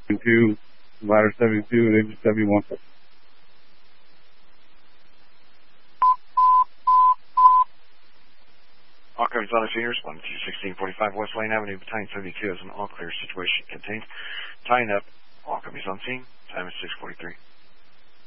2, ladder 72, engine 71. All coverage on the senior respond to 1645 West Lane Avenue, Battalion 72 has an all-clear situation contained. Tying up, all companies on scene. Time is 6:43.